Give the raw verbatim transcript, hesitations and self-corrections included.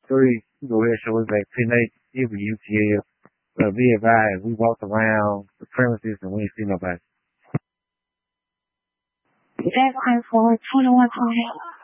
Three, you go ahead and show us back ten eight. It was U T L. Uh, be advised, we walked around the premises and we didn't see nobody. That's ten four, twenty-one twenty.